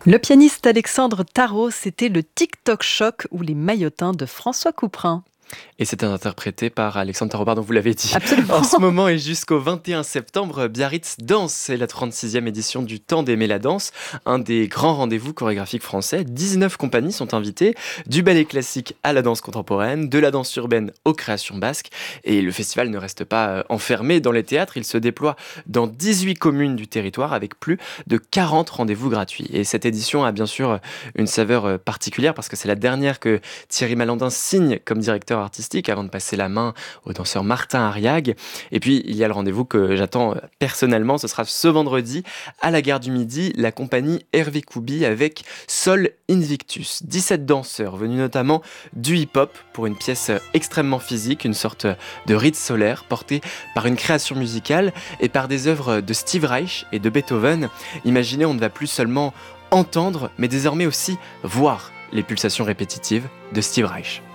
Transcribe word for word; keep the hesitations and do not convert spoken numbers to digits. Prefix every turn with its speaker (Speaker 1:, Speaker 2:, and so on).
Speaker 1: Le pianiste Alexandre Tarot, c'était le TikTok Choc ou les maillotins de François Couperin.
Speaker 2: Et c'était interprété par Alexandre Tarot, pardon, vous l'avez dit.
Speaker 1: Absolument.
Speaker 2: En ce moment et jusqu'au vingt et un septembre, Biarritz Danse, c'est la trente-sixième édition du Temps d'aimer la danse, un des grands rendez-vous chorégraphiques français. dix-neuf compagnies sont invitées, du ballet classique à la danse contemporaine, de la danse urbaine aux créations basques. Et le festival ne reste pas euh, enfermé dans les théâtres, il se déploie dans dix-huit communes du territoire avec plus de quarante rendez-vous gratuits. Et cette édition a bien sûr une saveur euh, particulière parce que c'est la dernière que Thierry Malandin signe comme directeur artistique avant de passer la main au danseur Martin Ariag. Et puis, il y a le rendez-vous que j'attends personnellement. Ce sera ce vendredi à la Gare du Midi, la compagnie Hervé Koubi avec Sol Invictus. dix-sept danseurs venus notamment du hip-hop pour une pièce extrêmement physique, une sorte de rite solaire portée par une création musicale et par des œuvres de Steve Reich et de Beethoven. Imaginez, on ne va plus seulement entendre, mais désormais aussi voir les pulsations répétitives de Steve Reich.